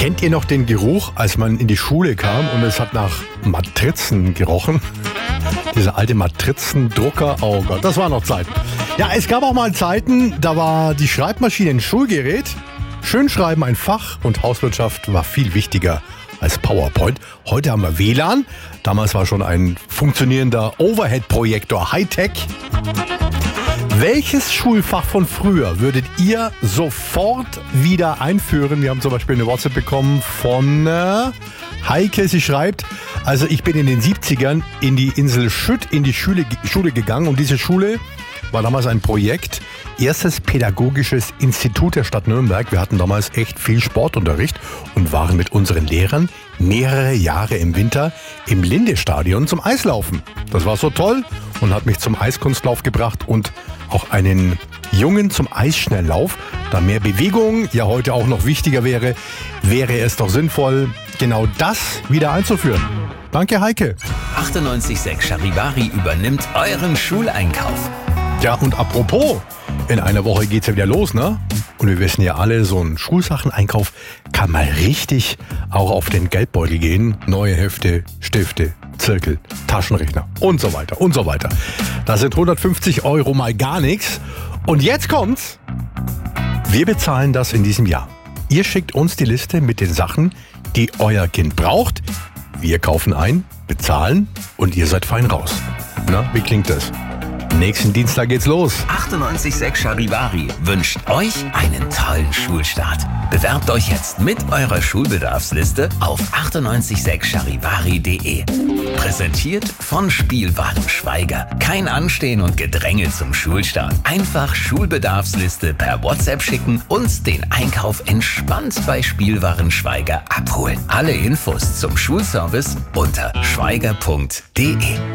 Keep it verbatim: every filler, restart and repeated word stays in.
Kennt ihr noch den Geruch, als man in die Schule kam und es hat nach Matrizen gerochen? Diese alte Matrizendrucker, oh Gott, das waren noch Zeiten. Ja, es gab auch mal Zeiten, da war die Schreibmaschine ein Schulgerät, Schönschreiben ein Fach und Hauswirtschaft war viel wichtiger als PowerPoint. Heute haben wir W L A N, damals war schon ein funktionierender Overhead-Projektor Hightech. Welches Schulfach von früher würdet ihr sofort wieder einführen? Wir haben zum Beispiel eine WhatsApp bekommen von äh, Heike. Sie schreibt, also ich bin in den siebzigern in die Insel Schütt in die Schule, Schule gegangen und diese Schule war damals ein Projekt, erstes pädagogisches Institut der Stadt Nürnberg. Wir hatten damals echt viel Sportunterricht und waren mit unseren Lehrern mehrere Jahre im Winter im Linde-Stadion zum Eislaufen. Das war so toll und hat mich zum Eiskunstlauf gebracht und auch einen Jungen zum Eisschnelllauf. Da mehr Bewegung ja heute auch noch wichtiger wäre, wäre es doch sinnvoll, genau das wieder einzuführen. Danke, Heike. achtundneunzig Komma sechs Charivari übernimmt euren Schuleinkauf. Ja, und apropos, in einer Woche geht's ja wieder los, ne? Und wir wissen ja alle, so ein Schulsacheneinkauf kann mal richtig auch auf den Geldbeutel gehen. Neue Hefte, Stifte, Zirkel, Taschenrechner und so weiter und so weiter. Das sind hundertfünfzig Euro mal gar nichts. Und jetzt kommt's. Wir bezahlen das in diesem Jahr. Ihr schickt uns die Liste mit den Sachen, die euer Kind braucht. Wir kaufen ein, bezahlen und ihr seid fein raus. Na, wie klingt das? Nächsten Dienstag geht's los. achtundneunzig Komma sechs Charivari wünscht euch einen tollen Schulstart. Bewerbt euch jetzt mit eurer Schulbedarfsliste auf achtundneunzig Komma sechs charivari punkt de. Präsentiert von Spielwaren Schwaiger. Kein Anstehen und Gedränge zum Schulstart. Einfach Schulbedarfsliste per WhatsApp schicken und den Einkauf entspannt bei Spielwaren Schwaiger abholen. Alle Infos zum Schulservice unter schwaiger punkt de.